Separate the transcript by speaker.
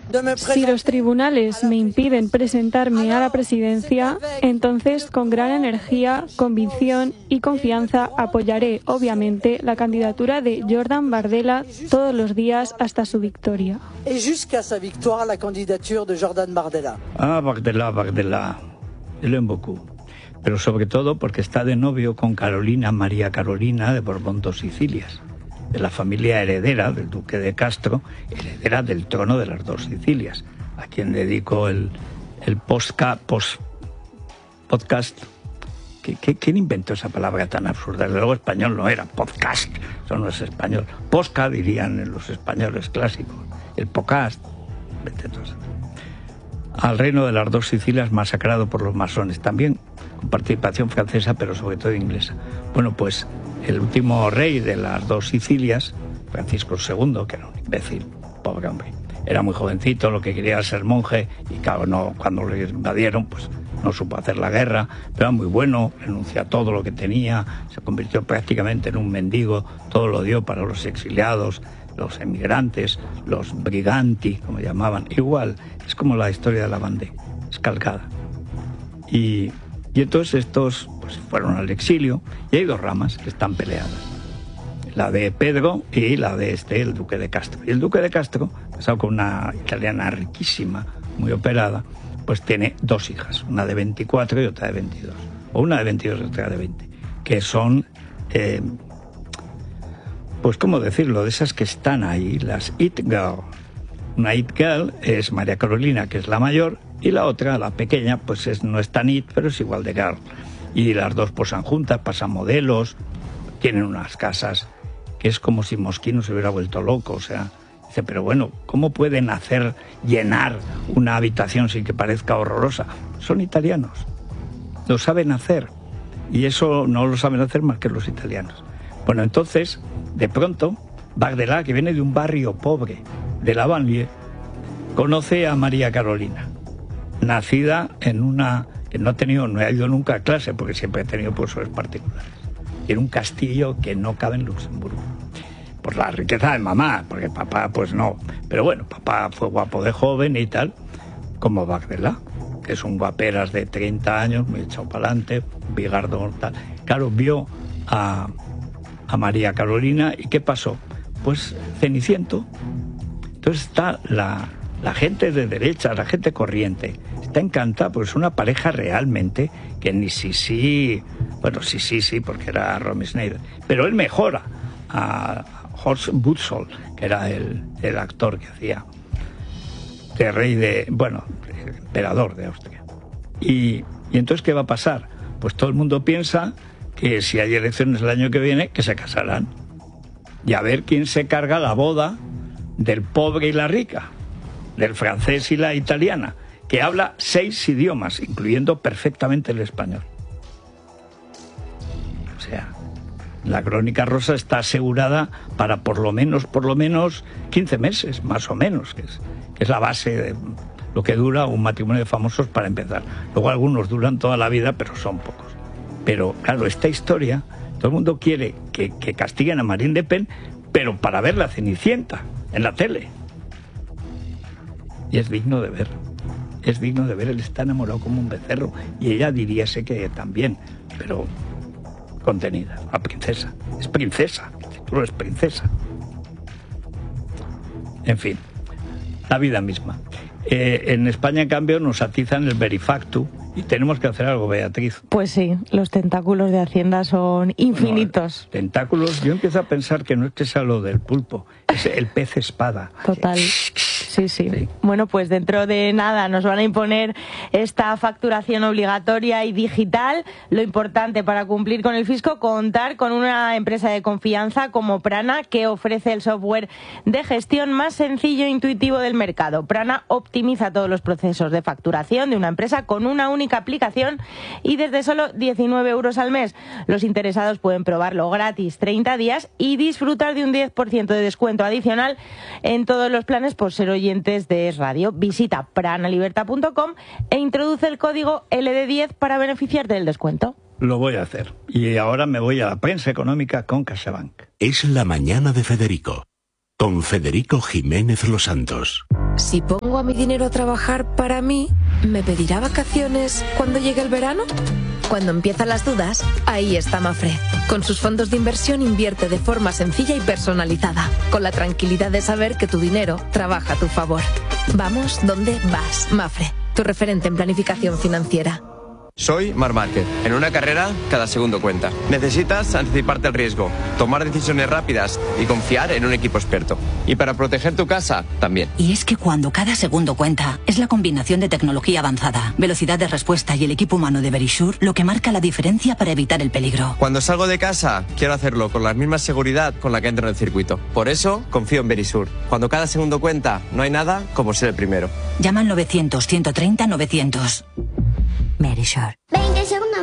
Speaker 1: Si los tribunales me impiden presentarme a la presidencia, entonces con gran energía, convicción y confianza apoyaré, obviamente, la candidatura de Jordan Bardella todos los días hasta su victoria.
Speaker 2: Ah, Bardella. Je l'aime beaucoup. Pero sobre todo porque está de novio con Carolina María Carolina de Borbón dos Sicilias, de la familia heredera del duque de Castro, heredera del trono de las dos Sicilias, a quien dedico el podcast. ¿Quién inventó esa palabra tan absurda? Luego español no era, podcast, eso no es español. Posca dirían los españoles clásicos, el podcast, entonces, al reino de las dos Sicilias masacrado por los masones, también con participación francesa, pero sobre todo inglesa. Bueno, pues el último rey de las dos Sicilias, Francisco II, que era un imbécil, pobre hombre, era muy jovencito, lo que quería era ser monje, y claro, no, cuando lo invadieron, pues no supo hacer la guerra, pero era muy bueno, renunció a todo lo que tenía, se convirtió prácticamente en un mendigo, todo lo dio para los exiliados, los emigrantes, los briganti, como llamaban. Igual, es como la historia de la Vendée, es calcada. Y entonces estos pues, fueron al exilio, y hay dos ramas que están peleadas. La de Pedro y la de el duque de Castro. Y el duque de Castro, casado con una italiana riquísima, muy operada, pues tiene dos hijas, una de 24 y otra de 22. O una de 22 y otra de 20, que son... pues cómo decirlo, de esas que están ahí, las It Girl. Una It Girl es María Carolina, que es la mayor, y la otra, la pequeña, pues no es tan It, pero es igual de Girl. Y las dos posan juntas, pasan modelos, tienen unas casas que es como si Mosquino se hubiera vuelto loco, o sea, dice, pero bueno, ¿cómo pueden llenar una habitación sin que parezca horrorosa? Son italianos, lo saben hacer, y eso no lo saben hacer más que los italianos. Bueno, entonces, de pronto, Bardella, que viene de un barrio pobre de la banlieue, conoce a María Carolina, nacida en una... que no ha ido nunca a clase, porque siempre ha tenido profesores particulares. Y en un castillo que no cabe en Luxemburgo. Por la riqueza de mamá, porque papá, pues no. Pero bueno, papá fue guapo de joven y tal, como Bardella, que es un guaperas de 30 años, muy echado para adelante, bigardón, tal. Claro, vio a María Carolina, ¿y qué pasó? Pues Ceniciento. Entonces está la gente de derecha, la gente corriente, está encantada, porque es una pareja realmente que ni sí, porque era Romy Schneider, pero él mejora a Horst Wutzel, que era el actor que hacía de rey emperador de Austria. Y entonces, ¿qué va a pasar? Pues todo el mundo piensa que si hay elecciones el año que viene, que se casarán. Y a ver quién se carga la boda del pobre y la rica, del francés y la italiana, que habla 6 idiomas, incluyendo perfectamente el español. O sea, la Crónica Rosa está asegurada para por lo menos 15 meses, más o menos, que es la base de lo que dura un matrimonio de famosos para empezar. Luego algunos duran toda la vida, pero son pocos. Pero claro, esta historia, todo el mundo quiere que castiguen a Marine Le Pen, pero para ver la Cenicienta en la tele. Y es digno de ver. Es digno de ver, él está enamorado como un becerro. Y ella diríase que también, pero contenida. La princesa. Es princesa. El título es princesa. En fin, la vida misma. En España, en cambio, nos atizan el verifactu y tenemos que hacer algo, Beatriz.
Speaker 3: Pues sí, los tentáculos de Hacienda son infinitos.
Speaker 2: No, tentáculos, yo empiezo a pensar que no es que sea lo del pulpo, es el pez espada.
Speaker 3: Total. Sí. Bueno, pues dentro de nada nos van a imponer esta facturación obligatoria y digital. Lo importante para cumplir con el fisco, contar con una empresa de confianza como Prana, que ofrece el software de gestión más sencillo e intuitivo del mercado. Prana optimiza todos los procesos de facturación de una empresa con una única aplicación y desde solo 19 euros al mes. Los interesados pueden probarlo gratis 30 días y disfrutar de un 10% de descuento adicional en todos los planes por ser oyentes de Es Radio. Visita pranalibertad.com e introduce el código LD10 para beneficiarte del descuento.
Speaker 2: Lo voy a hacer. Y ahora me voy a la prensa económica con CaixaBank.
Speaker 4: Es la mañana de Federico, con Federico Jiménez Los Santos. Si pongo a mi dinero a trabajar para mí, ¿me pedirá vacaciones cuando llegue el verano? Cuando empiezan las dudas, ahí está Mafre. Con sus fondos de inversión invierte de forma sencilla y personalizada, con la tranquilidad de saber que tu dinero trabaja a tu favor. Vamos donde vas, Mafre, tu referente en planificación financiera.
Speaker 5: Soy Marc Márquez. En una carrera, cada segundo cuenta. Necesitas anticiparte al riesgo, tomar decisiones rápidas y confiar en un equipo experto. Y para proteger tu casa, también.
Speaker 6: Y es que cuando cada segundo cuenta, es la combinación de tecnología avanzada, velocidad de respuesta y el equipo humano de Verisure lo que marca la diferencia para evitar el peligro.
Speaker 5: Cuando salgo de casa, quiero hacerlo con la misma seguridad con la que entro en el circuito. Por eso, confío en Verisure. Cuando cada segundo cuenta, no hay nada como ser el primero.
Speaker 6: Llama al 900 130 900. Verisure.
Speaker 7: 20